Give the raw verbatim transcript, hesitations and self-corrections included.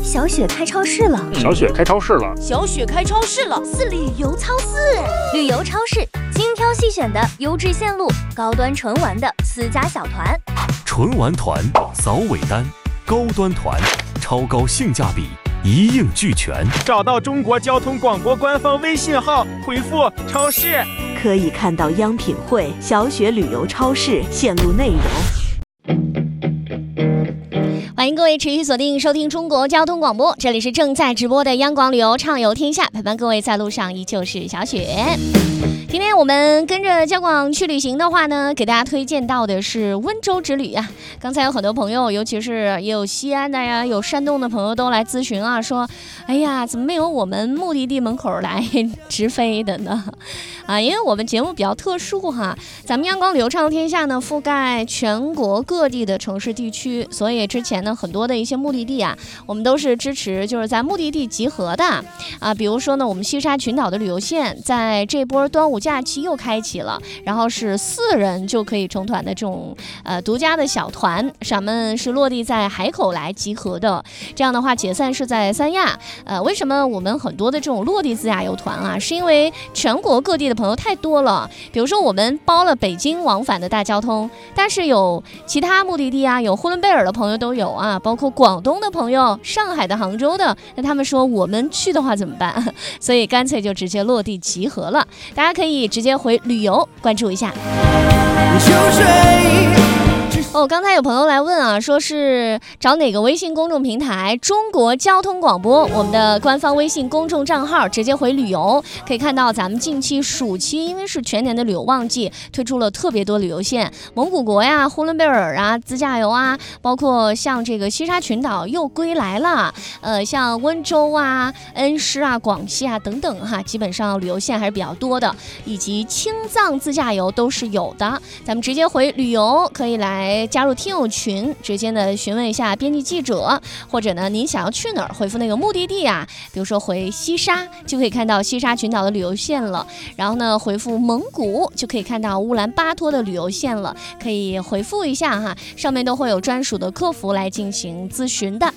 小雪开超市了， 小雪开超市了， 小雪开超市了， 是旅游超市。旅游超市，精挑细选的优质线路，高端纯玩的私家小团， 纯玩团、扫尾单、高端团，超高性价比，一应俱全。 找到中国交通广播官方微信号，回复超市， 可以看到央品汇、小雪旅游超市线路内容。 欢迎各位持续锁定收听中国交通广播，这里是正在直播的央广旅游畅游天下，陪伴各位在路上依旧是小雪。今天我们跟着交广去旅行的话呢，给大家推荐到的是温州之旅啊。刚才有很多朋友，尤其是也有西安的呀，有山东的朋友都来咨询啊，说哎呀，怎么没有我们目的地门口来直飞的呢？啊，因为我们节目比较特殊哈，咱们央广旅游畅游天下呢，覆盖全国各地的城市地区，所以之前呢很多的一些目的地啊，我们都是支持就是在目的地集合的啊。比如说呢，我们西沙群岛的旅游线在这波端午假期又开启了，然后是四人就可以成团的这种呃独家的小团，咱们是落地在海口来集合的。这样的话解散是在三亚。呃，为什么我们很多的这种落地自驾游团啊，是因为全国各地的朋友太多了。比如说我们包了北京往返的大交通，但是有其他目的地啊，有呼伦贝尔的朋友都有啊，包括广东的朋友、上海的、杭州的，那他们说我们去的话怎么办？所以干脆就直接落地集合了。大家可以直接回旅游关注一下。哦，刚才有朋友来问啊，说是找哪个微信公众平台？中国交通广播，我们的官方微信公众账号，直接回旅游，可以看到咱们近期暑期，因为是全年的旅游旺季，推出了特别多旅游线，蒙古国呀、呼伦贝尔啊、自驾游啊，包括像这个西沙群岛又归来了，呃，像温州啊、恩施啊、广西啊等等哈，基本上旅游线还是比较多的，以及青藏自驾游都是有的。咱们直接回旅游，可以来加入听友群，直接呢询问一下编辑记者，或者呢您想要去哪儿，回复那个目的地啊，比如说回西沙就可以看到西沙群岛的旅游线了，然后呢回复蒙古就可以看到乌兰巴托的旅游线了，可以回复一下哈，上面都会有专属的客服来进行咨询的。